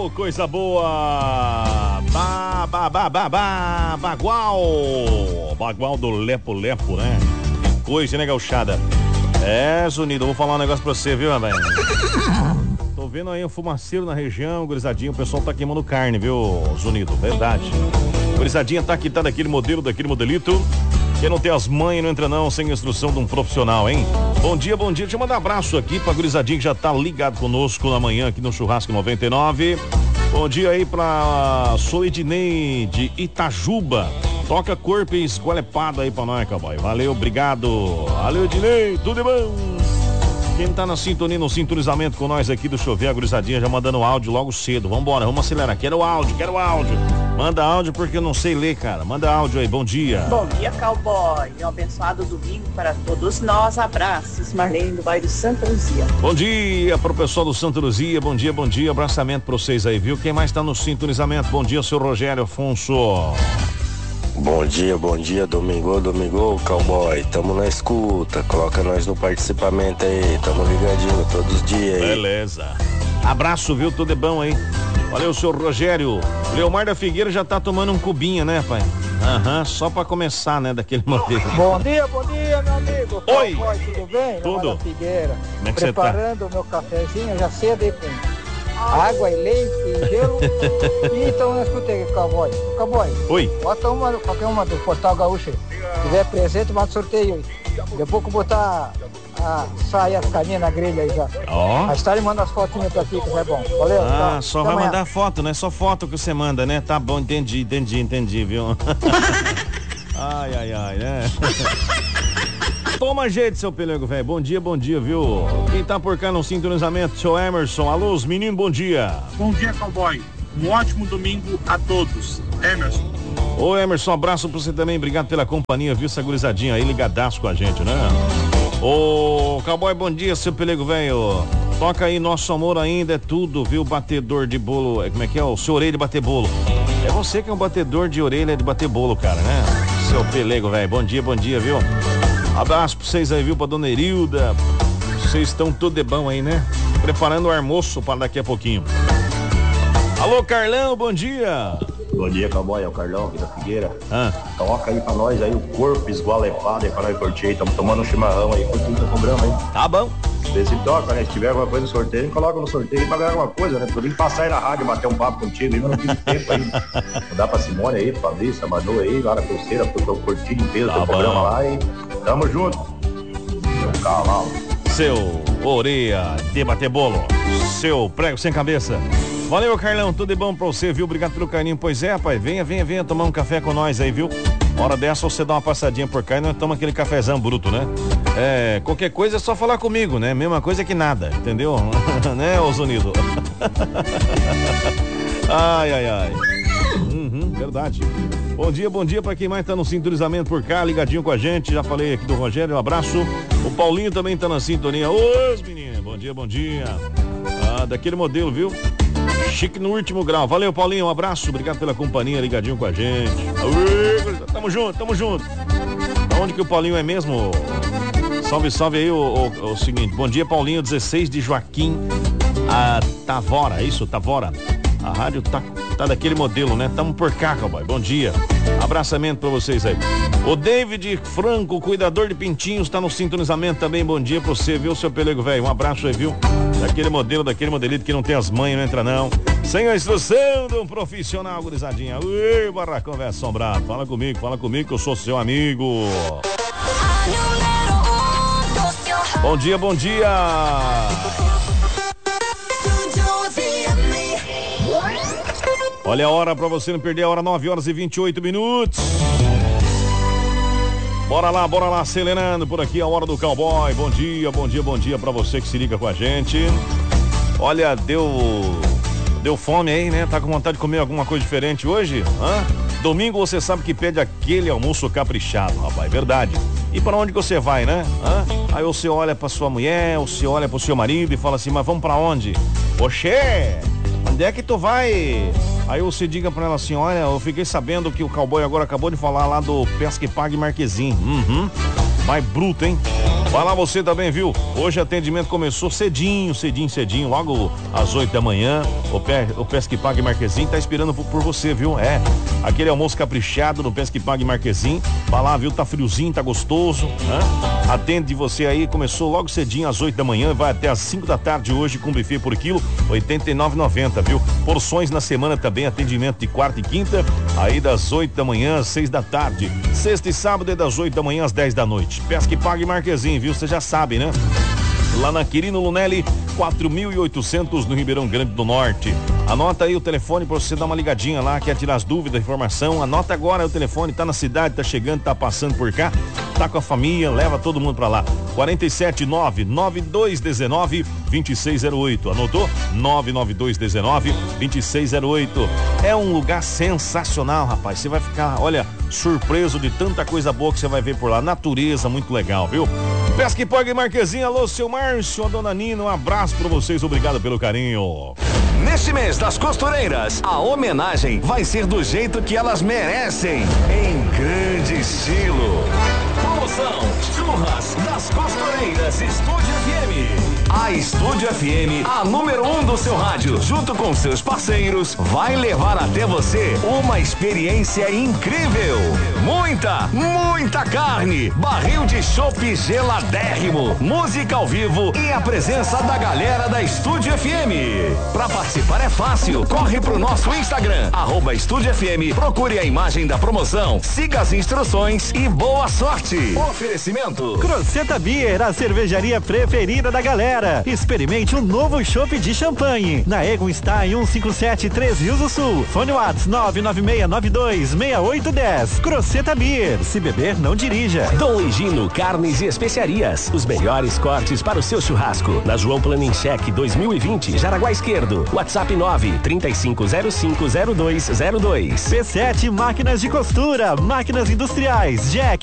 Ô, coisa boa! Bagual do Lepo Lepo, né? Coisa, né, gauchada? É, Zunido, eu vou falar um negócio pra você, viu, velho? Tô vendo aí um fumaceiro na região, gurizadinho, o pessoal tá queimando carne, viu, Zunido? Verdade. Gurizadinha tá quitando daquele modelo, daquele modelito. Quem não tem as mães não entra não, sem instrução de um profissional, hein? Bom dia, bom dia. Deixa eu mandar um abraço aqui pra gurizadinha que já tá ligado conosco na manhã aqui no Churrasco 99. Bom dia aí pra Soedinei de Itajuba. Toca corpo e escolepado aí pra nós, cowboy. Valeu, obrigado. Valeu, Ednei, tudo bom? Quem tá na sintonia, no sintonizamento com nós aqui do Chover, a gurizadinha já mandando áudio logo cedo. Vambora, vamos acelerar. Quero áudio. Manda áudio porque eu não sei ler, cara. Manda áudio aí, bom dia. Bom dia, cowboy. Um abençoado domingo para todos nós. Abraços, Marlene do bairro Santa Luzia. Bom dia pro pessoal do Santa Luzia. Bom dia. Abraçamento pra vocês aí, viu? Quem mais tá no sintonizamento? Bom dia, seu Rogério Afonso. Bom dia, domingo, cowboy, tamo na escuta, coloca nós no participamento aí, tamo ligadinho todos os dias aí. Beleza. Abraço, viu? Tudo é bom aí. Valeu, seu Rogério. Leomar da Figueira já tá tomando um cubinho, né, pai? Só pra começar, né, daquele modelo. Bom dia, meu amigo. Oi. Cowboy, tudo bem? Tudo. Leomar da Figueira. Como é que você tá? Preparando o meu cafezinho, já cedo aí com água e leite e gelo. Então eu escutei, cowboy. Oi. Bota qualquer uma do Portal Gaúcho. Se tiver presente, manda sorteio aí. Daqui a pouco botar sair as carninhas na grelha aí já. Ó. Mais tarde manda as fotinhas pra ti, que é bom. Valeu. Tchau. Só Até vai amanhã. mandar foto, né? Só foto que você manda, né? Tá bom, entendi, viu? ai, né? Toma jeito, seu pelego, velho. Bom dia, viu? Quem tá por cá no sintonizamento, seu Emerson. Alô, os meninos, bom dia. Bom dia, cowboy. Um ótimo domingo a todos. Emerson. Ô, Emerson, um abraço pra você também. Obrigado pela companhia, viu? Essa gurizadinha aí, ligadaço com a gente, né? Ô, cowboy, bom dia, seu pelego, velho. Toca aí, Nosso Amor Ainda é Tudo, viu? Batedor de bolo. Como é que é? O seu orelha de bater bolo. É você que é um batedor de orelha de bater bolo, cara, né? Seu pelego, velho. Bom dia, viu? Abraço pra vocês aí, viu? Pra dona Erilda. Vocês estão tudo de bom aí, né? Preparando o almoço para daqui a pouquinho. Alô, Carlão, bom dia. Bom dia, cowboy, é o Carlão aqui da Figueira. Toca aí pra nós aí o corpo esgualepado aí pra nós curtir. Estamos tomando um chimarrão aí, curtindo o programa aí. Tá bom. Vê se toca, né? Se tiver alguma coisa no sorteio, coloca no sorteio aí pra ganhar alguma coisa, né? Podia passar aí na rádio, bater um papo contigo aí, mas não tive tempo aí. Dá pra Simone aí, pra Fabrício, a Manu aí, lá na pulseira, pro teu curtindo em peso, teu programa lá e tamo junto. Seu cavalo. Seu orelha de bater bolo. Seu prego sem cabeça. Valeu, Carlão, tudo de bom pra você, viu? Obrigado pelo carinho. Pois é, pai, venha tomar um café com nós aí, viu? Hora dessa você dá uma passadinha por cá e nós tomamos aquele cafezão bruto, né? Qualquer coisa é só falar comigo, né? Mesma coisa que nada, entendeu? Né, ô Zunido? ai. Verdade. Bom dia pra quem mais tá no sintonizamento por cá, ligadinho com a gente. Já falei aqui do Rogério, um abraço. O Paulinho também tá na sintonia. Ô, meninos, bom dia. Daquele modelo, viu? Chique no último grau. Valeu, Paulinho, um abraço. Obrigado pela companhia, ligadinho com a gente. Tamo junto. Aonde que o Paulinho é mesmo? Salve aí o seguinte. Bom dia, Paulinho, 16 de Joaquim Tavora, isso, Tavora. A rádio tá daquele modelo, né? Tamo por cá, cowboy. Bom dia. Abraçamento pra vocês aí. O David Franco, cuidador de pintinhos, tá no sintonizamento também. Bom dia pra você, viu, seu pelego, velho? Um abraço aí, viu? Daquele modelito que não tem as mães, não entra não. Sem a instrução de um profissional, gurizadinha. Ui, barracão velho assombrado. Fala comigo que eu sou seu amigo. Bom dia. Olha a hora pra você não perder a hora, 9h28. Bora lá, acelerando por aqui a hora do cowboy. Bom dia pra você que se liga com a gente. Olha, deu fome aí, né? Tá com vontade de comer alguma coisa diferente hoje? Domingo você sabe que pede aquele almoço caprichado, rapaz, verdade. E pra onde que você vai, né? Aí você olha pra sua mulher, você olha pro seu marido e fala assim, mas vamos pra onde? Oxê, onde é que tu vai? Aí você diga pra ela assim, olha, eu fiquei sabendo que o cowboy agora acabou de falar lá do Pesca e Pague Marquezinho. Mais bruto, hein? Vai lá você também, viu? Hoje o atendimento começou cedinho, logo às 8 da manhã. O Pesque Pague Marquezim tá esperando por você, viu? Aquele almoço caprichado no Pesque Pague Marquezim. Vai lá, viu? Tá friozinho, tá gostoso, né? Atende você aí, começou logo cedinho às 8 da manhã, vai até às 5 da tarde hoje com buffet por quilo, R$ 89,90, viu? Porções na semana também, atendimento de quarta e quinta, aí das 8 da manhã às 6 da tarde. Sexta e sábado é das 8 da manhã às 10 da noite. Pesque Pague Marquezim, viu? Você já sabe, né? Lá na Quirino Lunelli, 4.800 no Ribeirão Grande do Norte. Anota aí o telefone pra você dar uma ligadinha lá, quer tirar as dúvidas, informação. Anota agora o telefone, tá na cidade, tá chegando, tá passando por cá, tá com a família, leva todo mundo pra lá. 479-9219-2608. Anotou? 99219-2608. É um lugar sensacional, rapaz. Você vai ficar, olha, surpreso de tanta coisa boa que você vai ver por lá. Natureza muito legal, viu? Pesque Pague Marquezim, alô, seu Márcio, a dona Nina, um abraço pra vocês, obrigado pelo carinho. Neste mês das costureiras, a homenagem vai ser do jeito que elas merecem, em grande estilo. Promoção Churras das Costureiras Estúdio FM. A Estúdio FM, a número 1 do seu rádio, junto com seus parceiros, vai levar até você uma experiência incrível. Muita carne, barril de chopp geladérrimo, música ao vivo e a presença da galera da Estúdio FM. Pra participar é fácil, corre pro nosso Instagram, @Estúdio FM, procure a imagem da promoção, siga as instruções e boa sorte. Oferecimento Croceta Beer, a cervejaria preferida da galera. Experimente um novo chopp de champanhe. Na Egon está em 157 Três Rios do Sul. Fone WhatsApp 996926810. Croceta Beer, se beber não dirija. Dom Higino Carnes e Especiarias, os melhores cortes para o seu churrasco. Na João Planencheck 2020, Jaraguá Esquerdo. WhatsApp 935050202. P7 Máquinas de Costura, máquinas industriais, Jack,